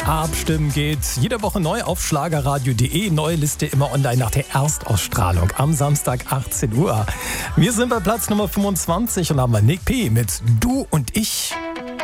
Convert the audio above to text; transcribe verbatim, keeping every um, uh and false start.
Abstimmen geht jede Woche neu auf schlagerradio punkt de. Neue Liste immer online nach der Erstausstrahlung am Samstag achtzehn Uhr. Wir sind bei Platz Nummer fünfundzwanzig und haben wir Nick P. mit Du und ich.